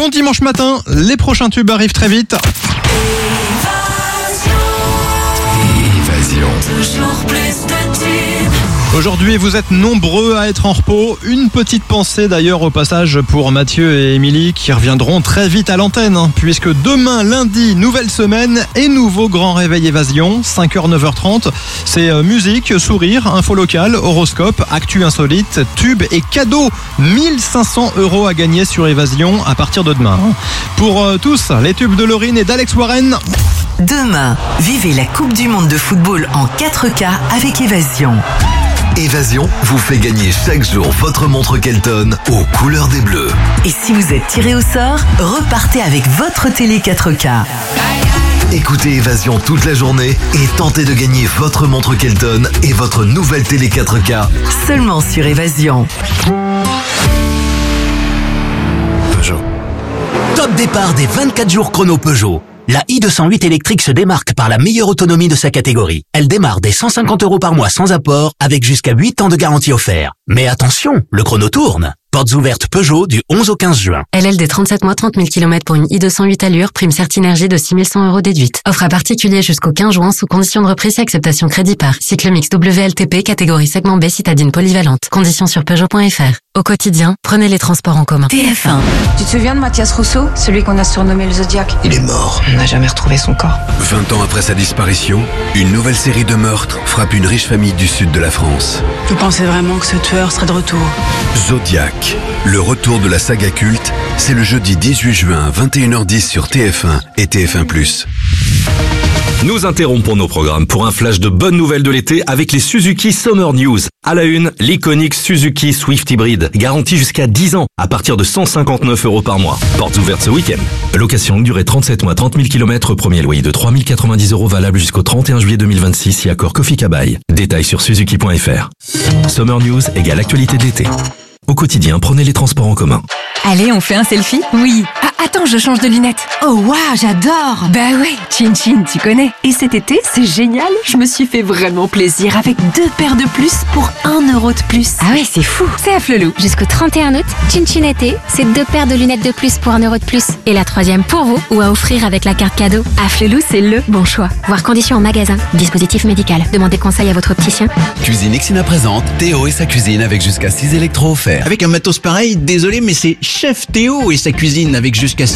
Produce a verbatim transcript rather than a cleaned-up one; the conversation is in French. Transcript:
Bon dimanche matin, les prochains tubes arrivent très vite. Évasion. Toujours plus de tubes. Aujourd'hui, vous êtes nombreux à être en repos. Une petite pensée d'ailleurs au passage pour Mathieu et Émilie qui reviendront très vite à l'antenne, hein, puisque demain, lundi, nouvelle semaine et nouveau grand réveil Évasion, cinq heures neuf heures trente. C'est euh, musique, sourire, info locale, horoscope, actu insolite, tube et cadeaux. mille cinq cents euros à gagner sur Évasion à partir de demain. hein. Pour euh, tous, les tubes de Laurine et d'Alex Warren. Demain, vivez la Coupe du Monde de football en quatre K avec Évasion. Évasion vous fait gagner chaque jour votre montre Kelton aux couleurs des Bleus. Et si vous êtes tiré au sort, repartez avec votre télé quatre K. Écoutez Évasion toute la journée et tentez de gagner votre montre Kelton et votre nouvelle télé quatre K. Seulement sur Évasion. Peugeot. Top départ des vingt-quatre jours chrono Peugeot. La i deux cent huit électrique se démarque par la meilleure autonomie de sa catégorie. Elle démarre dès cent cinquante euros par mois sans apport, avec jusqu'à huit ans de garantie offert. Mais attention, le chrono tourne. Portes ouvertes Peugeot du onze au quinze juin. L L D trente-sept mois, trente mille kilomètres pour une i deux cent huit allure, prime Certinergie de six mille cent euros déduite. Offre à particulier jusqu'au quinze juin sous condition de reprise et acceptation crédit par. Cycle mix W L T P, catégorie segment B, citadine polyvalente. Conditions sur Peugeot point F R. Au quotidien, prenez les transports en commun. T F un. Tu te souviens de Mathias Rousseau, celui qu'on a surnommé le Zodiac? Il est mort. On n'a jamais retrouvé son corps. vingt ans après sa disparition, une nouvelle série de meurtres frappe une riche famille du sud de la France. Vous pensez vraiment que ce tueur serait de retour? Zodiac, le retour de la saga culte, c'est le jeudi dix-huit juin à vingt et une heures dix sur T F un et T F un plus. Nous interrompons nos programmes pour un flash de bonnes nouvelles de l'été avec les Suzuki Summer News. À la une, l'iconique Suzuki Swift Hybrid, garantie jusqu'à dix ans, à partir de cent cinquante-neuf euros par mois. Portes ouvertes ce week-end. Location longue durée trente-sept mois, trente mille kilomètres, premier loyer de trois mille quatre-vingt-dix euros valable jusqu'au trente et un juillet deux mille vingt-six si accord Kofi Kabai. Détails sur suzuki point F R. Summer News égale actualité de l'été. Au quotidien, prenez les transports en commun. Allez, on fait un selfie? Oui. Ah, attends, je change de lunettes. Oh, waouh, j'adore. Bah ouais, Chin Chin, tu connais. Et cet été, c'est génial. Je me suis fait vraiment plaisir avec deux paires de plus pour un euro de plus. Ah ouais, c'est fou. C'est à Flelou. Jusqu'au trente et un août, Chin Chin été, c'est deux paires de lunettes de plus pour un euro de plus. Et la troisième pour vous ou à offrir avec la carte cadeau. À Flelou, c'est le bon choix. Voir conditions en magasin. Dispositif médical. Demandez conseil à votre opticien. Cuisine Xina présente Théo et sa cuisine avec jusqu'à six électros offerts. Avec un matos pareil, désolé, mais c'est Chef Théo et sa cuisine avec jusqu'à